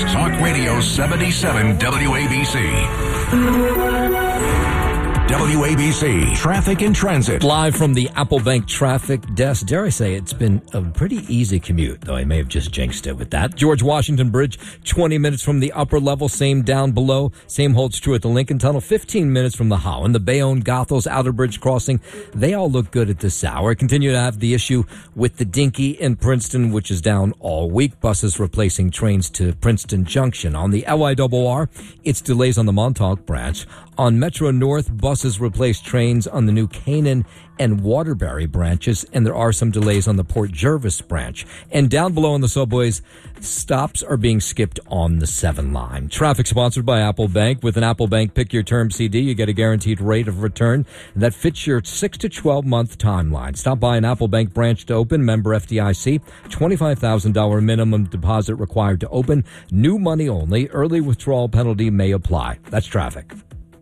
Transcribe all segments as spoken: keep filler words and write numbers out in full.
Talk Radio seventy-seven W A B C. W A B C Traffic and Transit. Live from the Apple Bank traffic desk. Dare I say it's been a pretty easy commute, though I may have just jinxed it with that. George Washington Bridge, twenty minutes from the upper level, same down below. Same holds true at the Lincoln Tunnel, fifteen minutes from the Holland. The Bayonne, Goethals, Outer Bridge Crossing, they all look good at this hour. Continue to have the issue with the Dinky in Princeton, which is down all week. Buses replacing trains to Princeton Junction. On the L I R R, it's delays on the Montauk branch. On Metro North, buses replace trains on the New Canaan and Waterbury branches, and there are some delays on the Port Jervis branch. And down below on the subways, stops are being skipped on the seven line. Traffic sponsored by Apple Bank. With an Apple Bank Pick Your Term C D, you get a guaranteed rate of return that fits your six to twelve month timeline. Stop by an Apple Bank branch to open. Member F D I C. twenty-five thousand dollars minimum deposit required to open. New money only. Early withdrawal penalty may apply. That's traffic.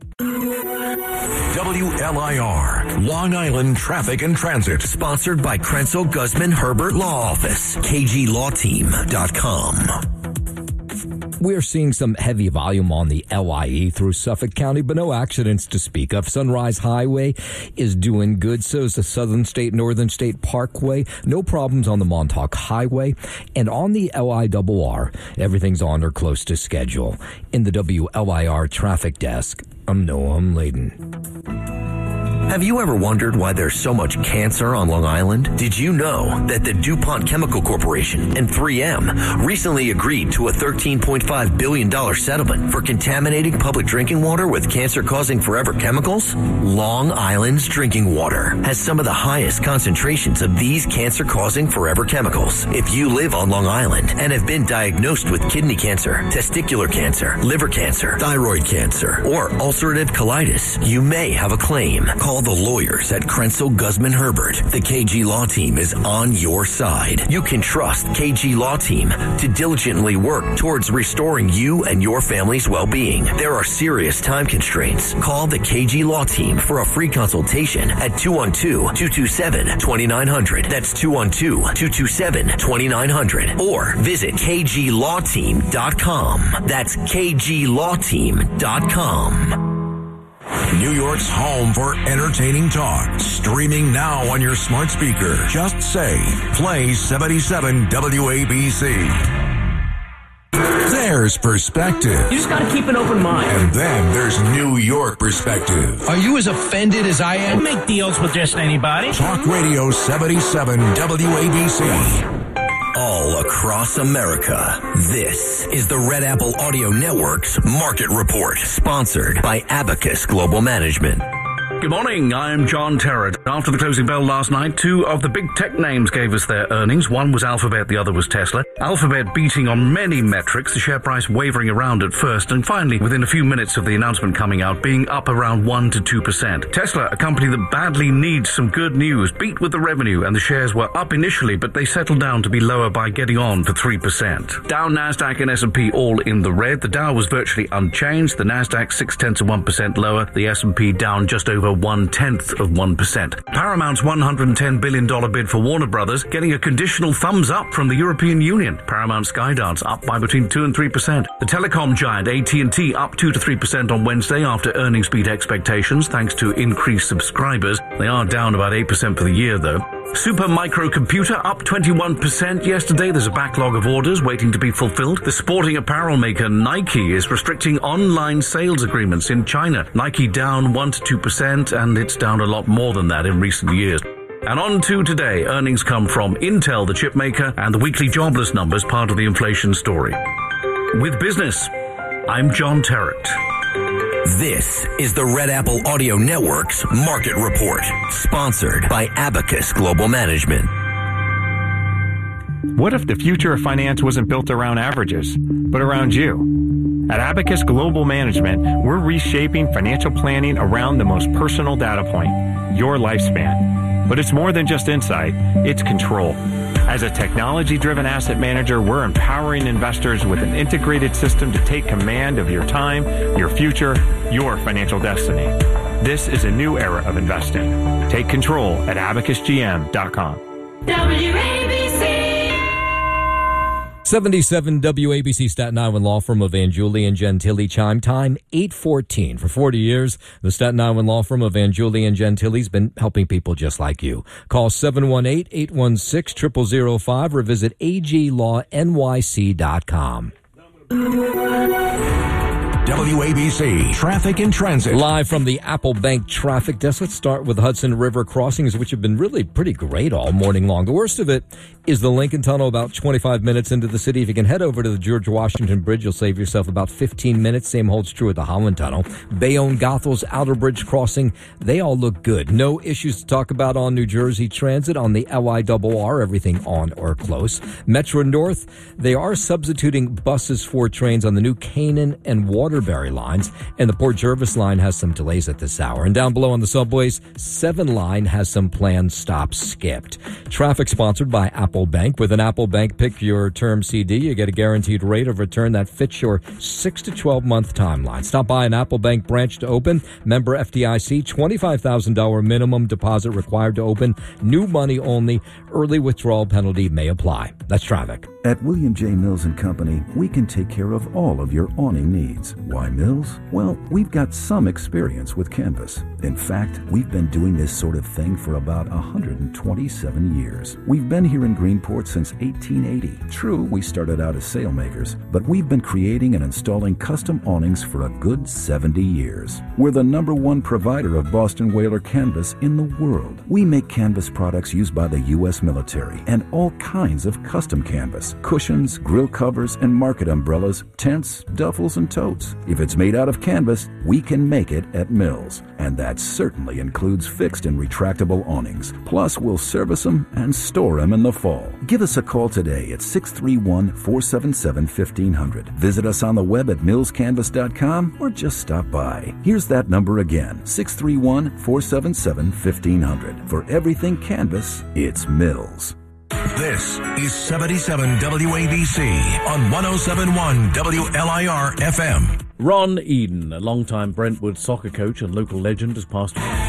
W L I R, Long Island Traffic and Transit. Sponsored by Krenzel Guzman Herbert Law Office. K G law team dot com. We're seeing some heavy volume on the L I E through Suffolk County, but no accidents to speak of. Sunrise Highway is doing good. So is the Southern State, Northern State Parkway. No problems on the Montauk Highway. And on the L I R R, everything's on or close to schedule. In the W L I R traffic desk, I'm Noam Layden. Have you ever wondered why there's so much cancer on Long Island? Did you know that the DuPont Chemical Corporation and three M recently agreed to a thirteen point five billion dollars settlement for contaminating public drinking water with cancer-causing forever chemicals? Long Island's drinking water has some of the highest concentrations of these cancer-causing forever chemicals. If you live on Long Island and have been diagnosed with kidney cancer, testicular cancer, liver cancer, thyroid cancer, or ulcerative colitis, you may have a claim. Call the lawyers at Krenzel Guzman Herbert. The K G Law Team is on your side. You can trust K G Law Team to diligently work towards restoring you and your family's well-being. There are serious time constraints. Call the K G Law Team for a free consultation at two one two, two two seven, two nine zero zero. That's two one two, two two seven, two nine zero zero. Or visit K G law team dot com. That's K G law team dot com. New York's home for entertaining talk. Streaming now on your smart speaker. Just say, play seventy-seven W A B C. There's perspective. You just gotta keep an open mind. And then there's New York perspective. Are you as offended as I am? Make deals with just anybody. Talk Radio seventy-seven W A B C. All across America, this is the Red Apple Audio Network's Market Report, sponsored by Abacus Global Management. Good morning, I'm John Terrett. After the closing bell last night, two of the big tech names gave us their earnings. One was Alphabet, the other was Tesla. Alphabet beating on many metrics, the share price wavering around at first, and finally, within a few minutes of the announcement coming out, being up around one to two percent. Tesla, a company that badly needs some good news, beat with the revenue, and the shares were up initially, but they settled down to be lower by getting on for three percent. Dow, Nasdaq, and S and P all in the red. The Dow was virtually unchanged. The Nasdaq six-tenths of one percent lower. The S and P down just over one-tenth of one percent. Paramount's one hundred ten billion dollars bid for Warner Brothers getting a conditional thumbs up from the European Union. Paramount Skydance up by between two and three percent. The telecom giant A T and T up two to three percent on Wednesday after earnings beat expectations thanks to increased subscribers. They are down about eight percent for the year, though. Super Microcomputer up twenty-one percent yesterday. There's a backlog of orders waiting to be fulfilled. The sporting apparel maker Nike is restricting online sales agreements in China. Nike down one to two percent, and it's down a lot more than that in recent years. And on to today, earnings come from Intel, the chip maker, and the weekly jobless numbers, part of the inflation story. With business, I'm John Terrett. This is the Red Apple Audio Network's Market Report, sponsored by Abacus Global Management. What if the future of finance wasn't built around averages, but around you? At Abacus Global Management, we're reshaping financial planning around the most personal data point, your lifespan. But it's more than just insight, it's control. As a technology-driven asset manager, we're empowering investors with an integrated system to take command of your time, your future, your financial destiny. This is a new era of investing. Take control at abacus g m dot com. W A B C. seventy-seven W A B C Staten Island law firm of Anjuli and Gentili. Chime time eight fourteen. For forty years, the Staten Island law firm of Anjuli and Gentili has been helping people just like you. Call seven one eight, eight one six, zero zero zero five or visit a g law n y c dot com. W A B C Traffic and Transit. Live from the Apple Bank traffic desk. Let's start with Hudson River crossings, which have been really pretty great all morning long. The worst of it is the Lincoln Tunnel, about twenty-five minutes into the city. If you can head over to the George Washington Bridge, you'll save yourself about fifteen minutes. Same holds true at the Holland Tunnel. Bayonne, Goethals, Outer Bridge crossing, they all look good. No issues to talk about on New Jersey Transit. On the L I R R, everything on or close. Metro North, they are substituting buses for trains on the new Canaan and Waterbury lines, and the Port Jervis line has some delays at this hour. And down below on the subways, seven line has some planned stops skipped. Traffic sponsored by Apple Bank. With an Apple Bank Pick Your Term C D, you get a guaranteed rate of return that fits your six to twelve month timeline. Stop by an Apple Bank branch to open. Member F D I C, twenty-five thousand dollars minimum deposit required to open. New money only. Early withdrawal penalty may apply. That's traffic. At William J. Mills and Company, we can take care of all of your awning needs. Why Mills? Well, we've got some experience with canvas. In fact, we've been doing this sort of thing for about one hundred twenty-seven years. We've been here in Greenport since eighteen eighty. True, we started out as sailmakers, but we've been creating and installing custom awnings for a good seventy years. We're the number one provider of Boston Whaler canvas in the world. We make canvas products used by the U S military and all kinds of custom canvas. Cushions, grill covers, and market umbrellas, tents, duffels, and totes. If it's made out of canvas, we can make it at Mills. And that certainly includes fixed and retractable awnings. Plus, we'll service them and store them in the fall. Give us a call today at six three one, four seven seven, fifteen hundred. Visit us on the web at mills canvas dot com or just stop by. Here's that number again, six three one, four seven seven, fifteen hundred. For everything canvas, it's Mills. This is seventy-seven W A B C on one oh seven point one W L I R F M. Ron Eden, a longtime Brentwood soccer coach and local legend, has passed away.